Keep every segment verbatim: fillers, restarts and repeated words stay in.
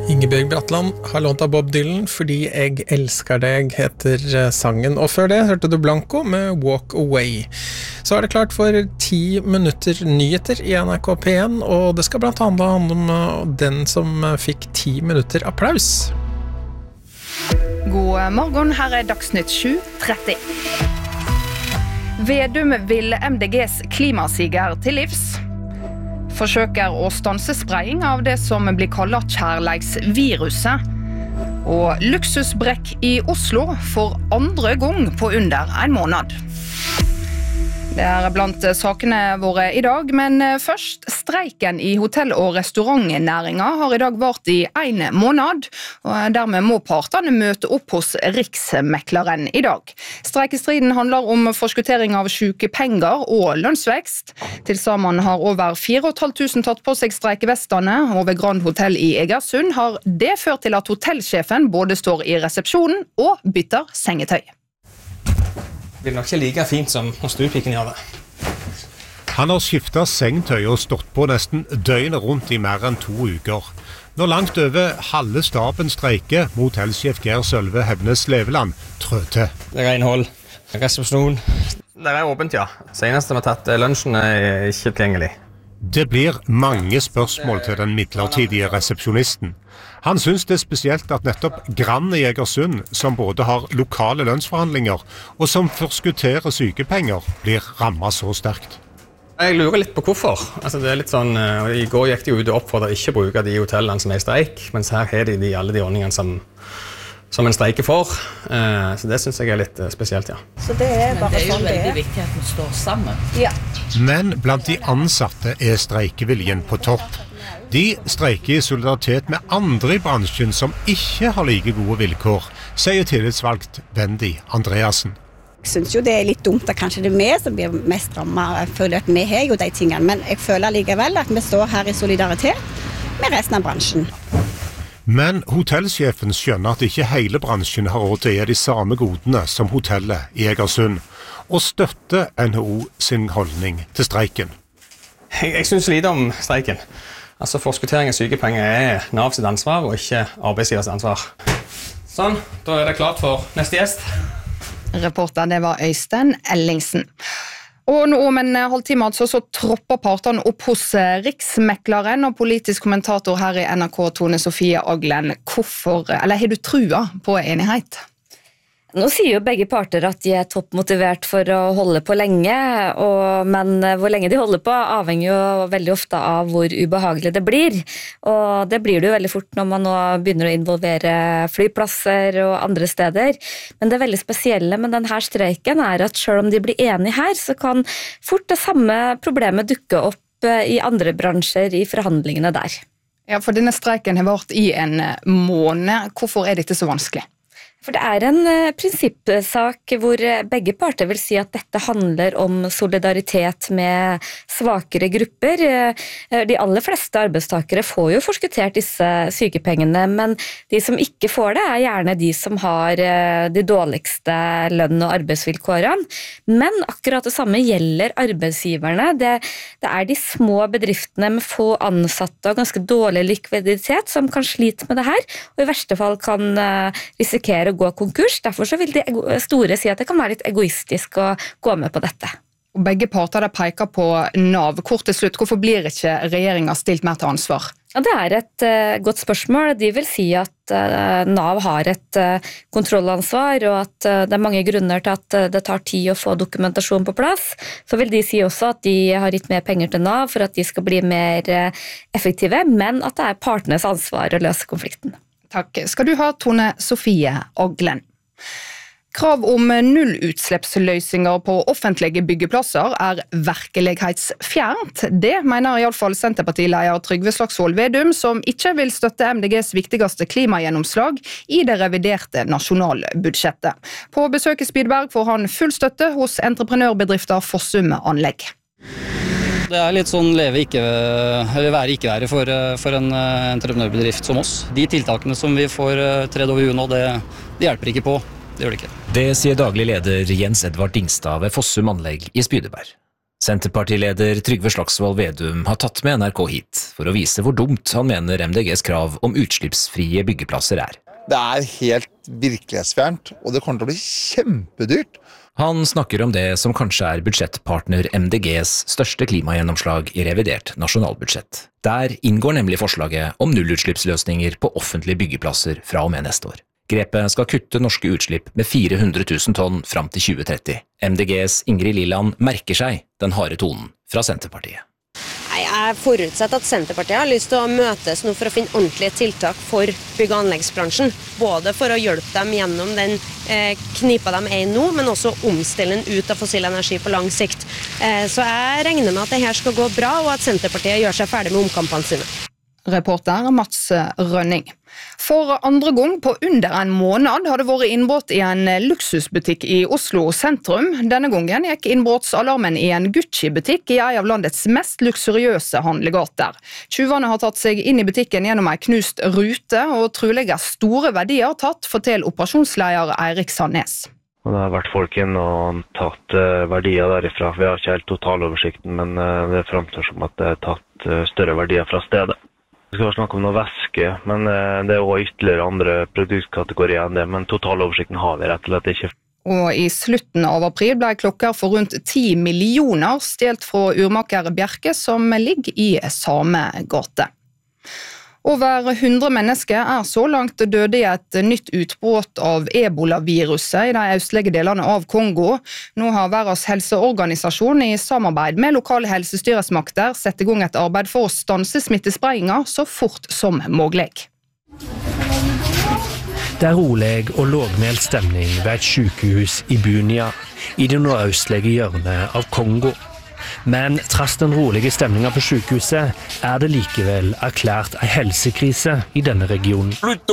Ingebjørg Bratland har lånt av Bob Dylan fordi jeg elsker deg heter sangen, og før det hørte du Blanco med Walk Away. Så er det klart for ti minutter nyheter i N R K P én, og det skal blant annet handle om den som fikk ti minutter applaus. God morgen, her er Dagsnytt sju tretti. Vedum vil M D G's klimasiger til livs. Forsøker å stanse spraying av det som blir kallet kjærleiksviruset. Og luksusbrekk i Oslo for andre gang på under en måned. Det er blant sakene våre i dag, men først streiken i hotell- og restaurantnæringen har i dag vart i en måned, og dermed må partene møte opp hos Riksmekleren i dag. Streikestriden handler om forskuttering av sykepenger og lønnsvekst. Til sammen har over fire og et halvt tusen tatt på seg streikevestene, og ved Grand Hotel i Egersund har det ført til at hotellsjefen både står i resepsjonen og bytter sengetøy. Det blir nok ikke like fint som når stuepiken gjør det. Han har skiftet sengetøy og stått på nesten døgnet rundt i mer enn to uker. Når langt over halve staben streiker, må hotellsjef Geir Sølve Hevnes Leveland trø til. Det er renhold, resepsjon. Det er åpent, ja. Senest vi har tatt lunsjen er ikke tilgjengelig. Det blir mange spørsmål til den midlertidige resepsjonisten. Han synes det er spesielt at nettopp Grand i Egersund, som både har lokale lønnsforhandlinger og som forskutterer sykepenger, blir rammet så sterkt. Jeg lurer litt på hvorfor. Altså, det er litt sånn, I går gikk de ut og oppfordret ikke å bruke de hotellene som er i streik, mens her har de, de alle de ordningene som, som en streiker for. Så det synes jeg er litt spesielt, ja. Så det er bare Men det er jo sånn det veldig er. viktig at vi står sammen. Ja. Men blant de ansatte er streikeviljen på topp. De streiker i solidaritet med andre i bransjen som ikke har like gode vilkår, sier tillitsvalgt Wendy Andreassen. Jeg synes jo det er litt dumt at kanskje det er vi som blir mest rammet. Jeg føler at vi har jo de tingene, men jeg føler likevel at vi står her i solidaritet med resten av bransjen. Men hotellsjefen skjønner at ikke hele bransjen har råd til å gi de samme godene som hotellet i Egersund, og støtter N H O sin holdning til streiken. Jeg, jeg synes lite om streiken. Altså, forskuttering av sykepenger er Nav sitt ansvar, og ikke arbeidsgivers ansvar. Sånn, da er det klart for neste gjest. Reporter, det var Øystein Ellingsen. Og nå om en halvtime altså, så tropper partene opp hos Riksmekleren, og politisk kommentator her i N R K, Tone Sofie Aglen. Hvorfor, eller har du trua på enighet? Nå sier jo begge parter at de er toppmotivert for å holde på lenge, og, men hvor lenge de holder på avhenger jo veldig ofte av hvor ubehagelig det blir. Og det blir det jo veldig fort når man nå begynner å involvere flyplasser og andre steder. Men det veldig spesielle med denne streiken er at selv om de blir enige her, så kan fort det samme problemet dukke opp i andre bransjer i forhandlingene der. Ja, for denne streiken har vært i en måned. Hvorfor er dette så vanskelig? For det er en prinsippsak hvor begge parter vil si at dette handler om solidaritet med svakere grupper. De aller fleste arbeidstakere får jo forskuttert disse sykepengene, men de som ikke får det er gjerne de som har de dårligste lønn- og arbeidsvilkårene. Men akkurat det samme gjelder arbeidsgiverne. Det, det er de små bedriftene med få ansatte og ganske dårlig likviditet som kan slite med det her, og i verste fall kan risikere gå konkurs. Derfor så vil de store si at det kan være litt egoistisk å gå med på dette. Og begge parter peker på Nav. Kort til slutt, hvorfor blir ikke regjeringen stilt mer til ansvar? Ja, det er et uh, godt spørsmål. De vil si at uh, Nav har et uh, kontrollansvar, og at uh, det er mange grunner til at uh, det tar tid å få dokumentasjon på plass. Så vil de si også at de har gitt mer penger til Nav for at de skal bli mer uh, effektive, men at det er partenes ansvar å løse konflikten. Takk skal du ha, Tone Sofie Aglen. Krav om nullutslippsløsninger på offentlige byggeplasser er virkelighetsfjernt. Det mener i alle fall Senterpartileder Trygve Slagsvold Vedum, som ikke vil støtte M D G's viktigste klimagjennomslag i det reviderte nasjonalbudsjettet. På besøk i Spydeberg får han full støtte hos entreprenørbedrifter Fossum Anlegg. Det er litt sånn leve ikke, eller være ikke være for, for en entreprenørbedrift som oss. De tiltakene som vi får tredd over huet nå, det, det hjelper ikke på. Det gjør det ikke. Det sier daglig leder Jens Edvard Dingstad ved Fossum Anlegg i Spydeberg. Senterpartileder Trygve Slagsvold Vedum har tatt med N R K hit for å vise hvor dumt han mener M D G's krav om utslippsfrie byggeplasser er. Det er helt virkelighetsfjernt, og det kommer til å bli kjempedyrt. Han snakker om det som kanskje er budsjettpartner M D G's største klimagjennomslag i revidert nasjonalbudsjett. Der inngår nemlig forslaget om nullutslippsløsninger på offentlige byggeplasser fra og med neste år. Grepet skal kutte norske utslipp med fire hundre tusen tonn fram til tjue tretti. M D G's Ingrid Liland merker seg den harde tonen fra Senterpartiet. Jeg forutsetter at Senterpartiet har lyst til å møtes nå for å finne ordentlige tiltak for bygg- og anleggsbransjen. Både for å hjelpe dem gjennom den eh, knipa de er i nå, men også omstille den ut av fossil energi på lang sikt. Eh, så jeg regner med at det her skal gå bra, og at Senterpartiet gjør seg ferdig med omkampene sine. Reporter Mats Rønning. For andre gang på under en måned har det vært innbrudd i en luksusbutikk i Oslo sentrum. Denne gangen gikk innbruddsalarmen i en Gucci-butikk i en av landets mest luksuriøse handlegater. Tjuvene har tatt seg inn i butikken gjennom en knust rute, og trolig er store verdier tatt, forteller operasjonsleder Eirik Sandnes. Det har vært folk inn og tatt verdier derifra. Vi har ikke helt totaloversikten, men det fremstår som at det er tatt større verdier fra stedet. Vi skal snakke om noe væske, men det er også ytterligere andre produktkategorier enn det, men totaloversikten har vi rett og slett ikke. Og i slutten av april ble klokker for rundt ti millioner stjelt fra urmaker Bjerke, som ligger i samme gate. Over hundre mennesker er så langt døde i et nytt utbrudd av ebola-viruset i de østlige delene av Kongo. Nå har Verdens helseorganisasjon i samarbeid med lokale helsestyresmakter sett i gang et arbeid for å stanse smittespredningen så fort som mulig. Det er rolig og lågmælt stemning ved et sykehus i Bunia, i det nordøstlige hjørnet av Kongo. Men trass den rolige stemningen på sykehuset er det likevel erklært en helsekrise i denne regionen.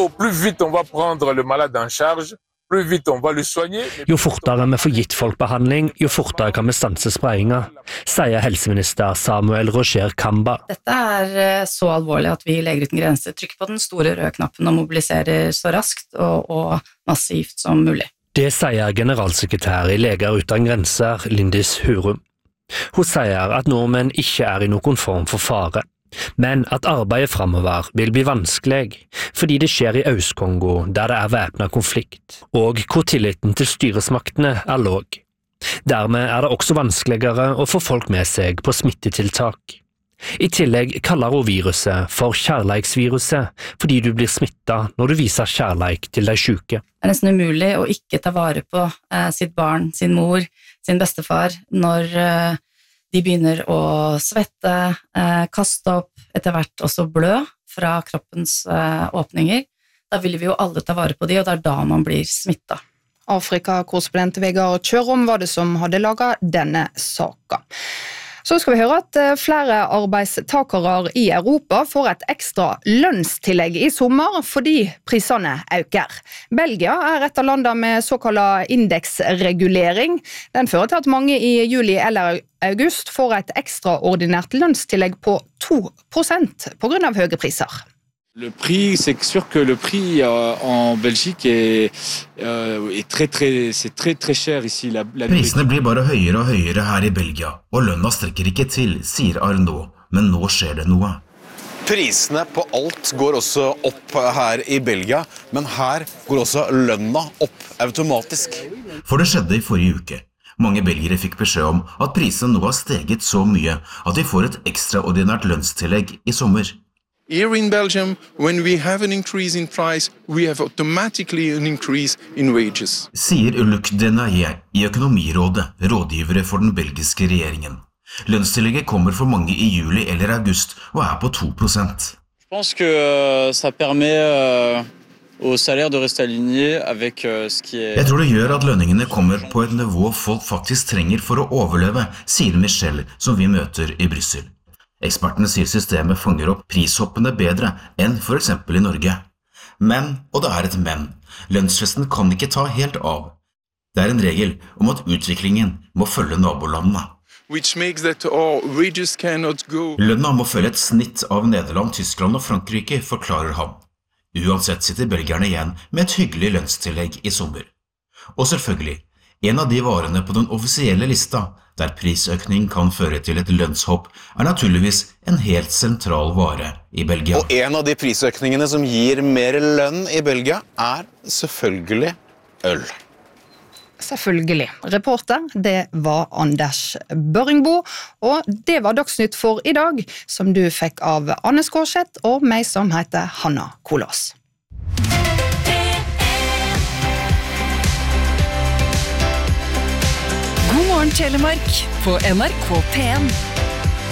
Jo fortere vi får gitt folk behandling, jo fortere kan vi stanse spredningen, sier helseminister Samuel Roger Kamba. Dette er så alvorlig at vi i Leger uten grenser trykker på den store røde knappen og mobiliserer så raskt og, og massivt som mulig. Det sier generalsekretær i Leger uten grenser, Lindis Hurum. Hun sier at nordmenn ikke er i noen form for fare, men at arbeidet fremover vil bli vanskelig, fordi det skjer i Øst-Kongo der det er væpnet konflikt, og hvor tilliten til styresmaktene er låg. Dermed er det også vanskeligere å få folk med seg på smittetiltak. I tillegg kaller hun viruset for kjærleiksviruset, fordi du blir smittet når du viser kjærleik til de syke. Det er nesten umulig å ikke ta vare på eh, sitt barn, sin mor, sin bestefar, når eh, de begynner å svette, eh, kaste opp, etter hvert også blø fra kroppens eh, åpninger. Da vil vi jo alle ta vare på de, og det er da man blir smittet. Afrika-korrespondent Vegard Kjørom var det som hadde laget denne saken. Så skal vi høre at flere arbeidstakere i Europa får et ekstra lønnstillegg i sommer fordi prisene øker. Belgia er et av landene med såkalt indeksregulering. Den fører til at mange i juli eller august får et ekstraordinært lønnstillegg på to prosent på grunn av høye priser. Le prix, c'est sûr que le prix euh, en Belgique est, euh, est très, très, c'est très, très cher ici. La, la... Prisene blir bare høyere og høyere her i Belgia, og lønna strekker ikke til, sier Arnaud, men nå skjer det noe. Prisene på alt går også opp her i Belgia, men her går også lønna opp automatisk. For det skjedde i forrige uke. Mange belgere fikk beskjed om at prisene nå har steget så mye at de får et ekstraordinært lønnstillegg i sommer. Here in Belgium, when we have an increase in price, we have automatically an increase in wages. Sier Luc Denaye i Økonomirådet, rådgivere for den belgiske regjeringen. Lønnstillegget kommer for mange i juli eller august og er på to prosent. Je pense que euh, ça permet euh, au salaire de rester aligné avec euh, ce qui est... Jeg tror det gjør at lønningene kommer på et nivå folk faktisk trenger for å overleve, sier Michel, som vi møter i Brussel. Ekspertene sier systemet fanger opp prishoppene bedre enn for eksempel i Norge. Men, og det er et men, lønnsfesten kan ikke ta helt av. Det er en regel om at utviklingen må følge nabolandene. Which makes that our wages cannot go. Lønna må følge et snitt av Nederland, Tyskland og Frankrike, forklarer han. Uansett sitter belgierne igjen med et hyggelig lønnstillegg i sommer. Og selvfølgelig, En av de varene på den offisielle lista, der prisøkning kan føre til et lønnshopp, er naturligvis en helt sentral vare i Belgia. Og en av de prisøkningene som gir mer lønn i Belgia er selvfølgelig øl. Selvfølgelig. Reporter, det var Anders Børringbo, og det var Dagsnytt for i dag, som du fikk av Anne Skårseth og meg som heter Hanna Kolas. God morgen Telemark på N R K P en.